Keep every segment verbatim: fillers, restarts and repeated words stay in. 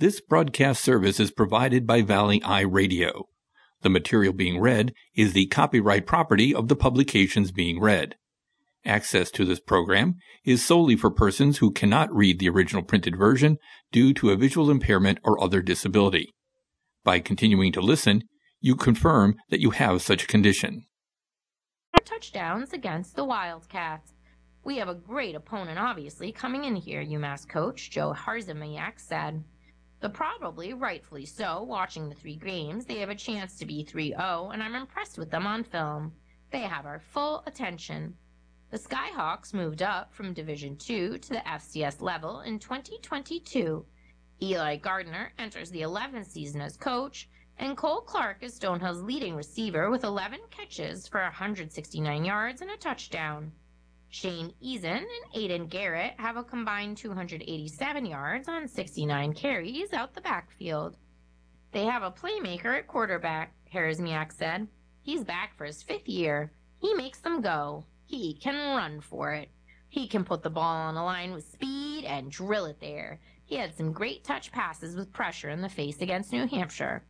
This broadcast service is provided by Valley Eye Radio. The material being read is the copyright property of the publications being read. Access to this program is solely for persons who cannot read the original printed version due to a visual impairment or other disability. By continuing to listen, you confirm that you have such a condition. Touchdowns against the Wildcats. We have a great opponent, obviously, coming in here, UMass coach Joe Harzimayak said. But probably rightfully so, watching the three games, they have a chance to be three oh, and I'm impressed with them on film. They have our full attention. The Skyhawks moved up from Division two to the F C S level in twenty twenty-two. Eli Gardner enters the eleventh season as coach, and Cole Clark is Stonehill's leading receiver with eleven catches for one hundred sixty-nine yards and a touchdown. Shane Eason and Aiden Garrett have a combined two hundred eighty-seven yards on sixty-nine carries out the backfield. They have a playmaker at quarterback, Harzimayak said. He's back for his fifth year. He makes them go. He can run for it. He can put the ball on a line with speed and drill it there. He had some great touch passes with pressure in the face against New Hampshire.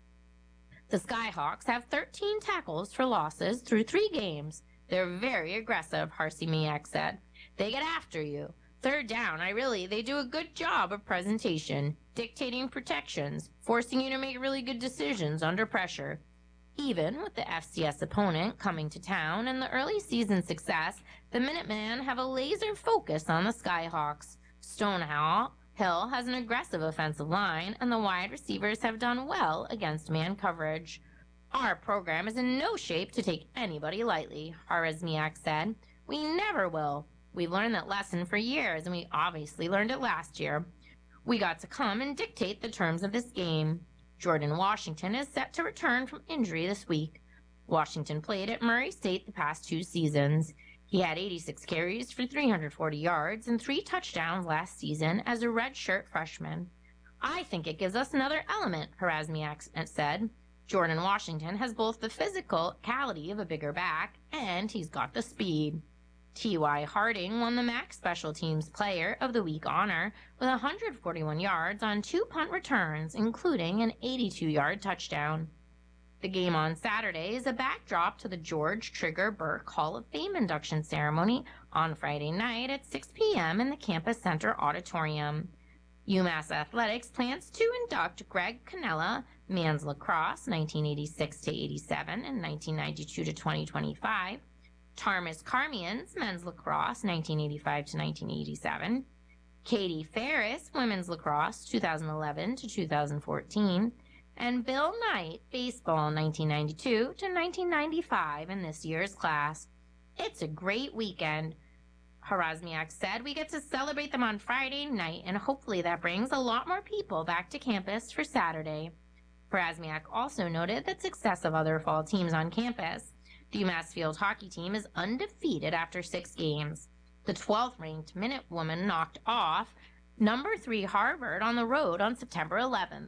The Skyhawks have thirteen tackles for losses through three games. They're very aggressive, Harzimayak said. They get after you. Third down, I really, they do a good job of presentation, dictating protections, forcing you to make really good decisions under pressure. Even with the F C S opponent coming to town and the early season success, the Minutemen have a laser focus on the Skyhawks. Stonehill Hill has an aggressive offensive line, and the wide receivers have done well against man coverage. Our program is in no shape to take anybody lightly, Harzimayak said. We never will. We've learned that lesson for years, and we obviously learned it last year. We got to come and dictate the terms of this game. Jordan Washington is set to return from injury this week. Washington played at Murray State the past two seasons. He had eighty-six carries for three hundred forty yards and three touchdowns last season as a redshirt freshman. I think it gives us another element, Harzimayak said. Jordan Washington has both the physicality of a bigger back, and he's got the speed. T Y Harding won the M A C Special Teams Player of the Week honor with one hundred forty-one yards on two punt returns, including an eighty-two-yard touchdown. The game on Saturday is a backdrop to the George Trigger Burke Hall of Fame induction ceremony on Friday night at six p.m. in the Campus Center Auditorium. UMass Athletics plans to induct Greg Cannella, men's lacrosse, nineteen eighty-six to eighty-seven and nineteen ninety-two to twenty twenty-five, Tarmus Carmians, men's lacrosse, nineteen eighty-five to nineteen eighty-seven, Katie Ferris, women's lacrosse, two thousand eleven to two thousand fourteen, and Bill Knight, baseball, nineteen ninety-two to nineteen ninety-five in this year's class. It's a great weekend. Harzimayak said we get to celebrate them on Friday night, and hopefully that brings a lot more people back to campus for Saturday. Harzimayak also noted the success of other fall teams on campus. The UMass field hockey team is undefeated after six games. The twelfth-ranked Minutewomen knocked off number three Harvard on the road on September eleventh.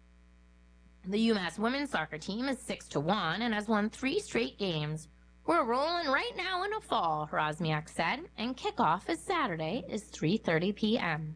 The UMass women's soccer team is six to one and has won three straight games. We're rolling right now in the fall, Harzimayak said, and kickoff is Saturday is three thirty p.m.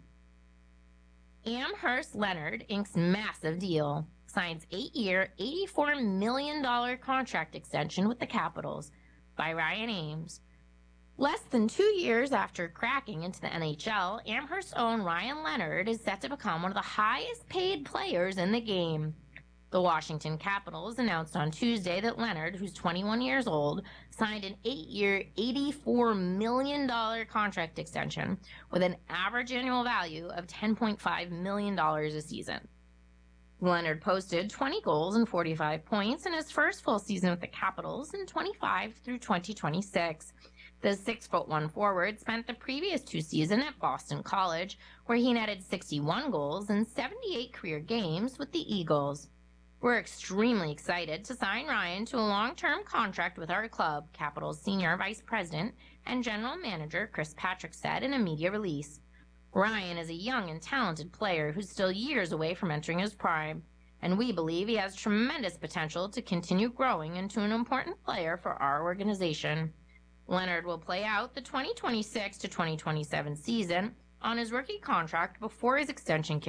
Amherst Leonard inks massive deal. Signs eight-year, eighty-four million dollars contract extension with the Capitals by Ryan Ames. Less than two years after cracking into the N H L, Amherst's own Ryan Leonard is set to become one of the highest-paid players in the game. The Washington Capitals announced on Tuesday that Leonard, who's twenty-one years old, signed an eight-year, eighty-four million dollars contract extension with an average annual value of ten point five million dollars a season. Leonard posted twenty goals and forty-five points in his first full season with the Capitals in twenty-five through twenty twenty-six. The six foot one forward spent the previous two seasons at Boston College, where he netted sixty-one goals in seventy-eight career games with the Eagles. We're extremely excited to sign Ryan to a long-term contract with our club, Capitals Senior Vice President and General Manager Chris Patrick said in a media release. Ryan is a young and talented player who's still years away from entering his prime, and we believe he has tremendous potential to continue growing into an important player for our organization. Leonard will play out the twenty twenty-six to twenty twenty-seven season on his rookie contract before his extension kicks